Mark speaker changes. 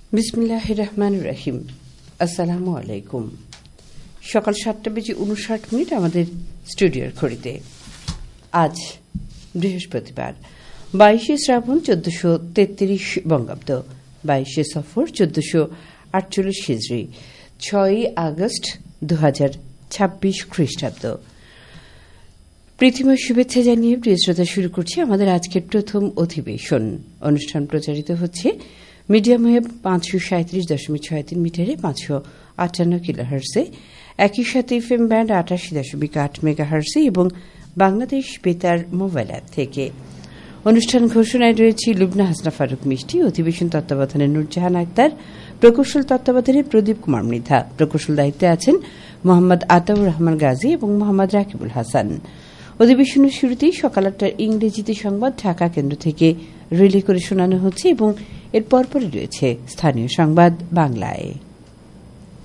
Speaker 1: বিসমিল্লাহির রহমানির রহিম। আসসালামু আলাইকুম। সকাল 7:59 আমাদের স্টুডিওর ঘড়িতে। আজ বৃহস্পতিবার 22শে শ্রাবণ 1433 বঙ্গাব্দ, 22শে সফর 1448 হিজরি, 6ই আগস্ট 2026 খ্রিস্টাব্দ। প্রীতিময় শুভেচ্ছা জানিয়ে প্রিয় শ্রোতা শুরু করছি আমাদের আজকের প্রথম অধিবেশন। অনুষ্ঠান প্রচারিত হচ্ছে মিডিয়াম ওয়েভ 537.63 মিটারে 558 কিলোহার্টজে, একই সাথে এফএম ব্যান্ড 88.8 মেগাহার্টজে এবং বাংলাদেশ বেতার মোবাইল অ্যাপ থেকে। অনুষ্ঠান ঘোষণায় রয়েছে লুবনা হাসনা ফারুক মিষ্টি, অধিবেশন তত্ত্বাবধানে নুরজাহান আক্তার, প্রকৌশল তত্ত্বাবধানে প্রদীপ কুমার মৃধা, প্রকৌশল দায়িত্বে আছেন মোহাম্মদ আতাউর রহমান গাজী এবং মোহাম্মদ রাকিবুল হাসান। অধিবেশনের শুরুতেই সকাল 8টার ইংরেজিতে সংবাদ ঢাকা কেন্দ্র থেকে রিলে করে শোনানো হচ্ছে এবং এর পরপরই রয়েছে স্থানীয় সংবাদ বাংলায়।